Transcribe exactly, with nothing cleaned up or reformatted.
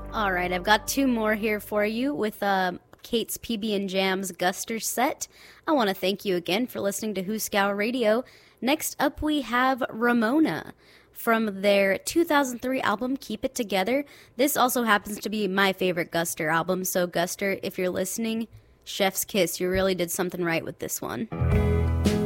All right, I've got two more here for you with uh, Kate's P B and Jam's Guster set. I want to thank you again for listening to Hooskow Radio. Next up, we have Ramona from their two thousand three album, Keep It Together. This also happens to be my favorite Guster album, so Guster, if you're listening, chef's kiss. You really did something right with this one.